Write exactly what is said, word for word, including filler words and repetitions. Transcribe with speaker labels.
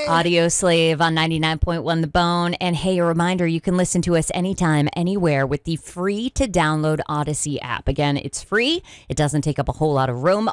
Speaker 1: Audio Slave on ninety-nine point one The Bone. And hey, a reminder, you can listen to us anytime, anywhere with the free to download Odyssey app. Again, it's free. It doesn't take up a whole lot of room.